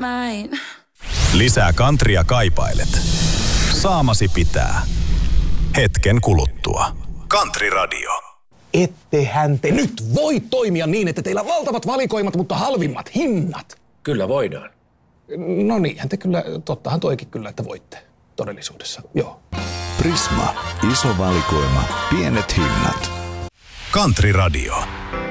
mine. Lisää countrya kaipailet. Saamasi pitää. Hetken kuluttua. Country Radio. Ettehän te nyt voi toimia niin, että teillä on valtavat valikoimat, mutta halvimmat hinnat. Kyllä voidaan. No niinhän te kyllä, tottahan toikin kyllä, että voitte todellisuudessa, joo. Prisma. Iso valikoima. Pienet hinnat. Country Radio.